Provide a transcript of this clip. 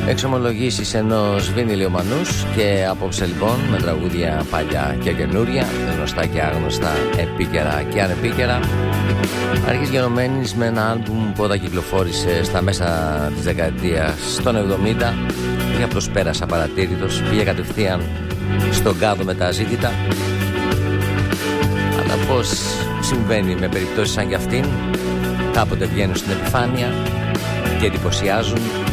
Εξομολογήσεις ενός βινιλιομανούς και απόψε λοιπόν με τραγούδια παλιά και καινούρια, γνωστά και άγνωστα, επίκαιρα και ανεπίκαιρα. Αρχής γενομένης με ένα άλμπουμ που όταν κυκλοφόρησε στα μέσα της δεκαετίας των 70 και απλώς πέρασε απαρατήρητος, πήγε κατευθείαν στον κάδο με τα αζήτητα. Αλλά πως συμβαίνει με περιπτώσεις σαν κι αυτήν, κάποτε βγαίνουν στην επιφάνεια και εντυπωσιάζουν